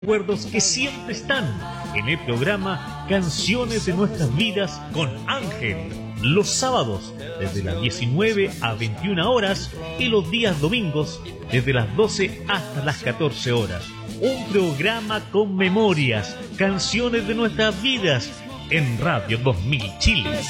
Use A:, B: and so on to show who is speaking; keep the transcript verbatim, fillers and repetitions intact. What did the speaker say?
A: recuerdos que siempre están en el programa Canciones de Nuestras Vidas con Ángel, los sábados desde las diecinueve a veintiuna horas y los días domingos desde las doce hasta las catorce horas. Un programa con memorias, canciones de nuestras vidas en Radio dos mil Chile.